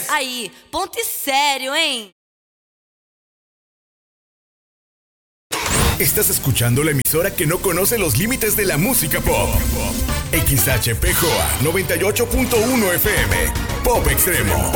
Aí, ponto sério, hein? Estás escuchando la emisora que no conoce los límites de la música pop. XHPJOA 98.1 FM. Pop Extremo.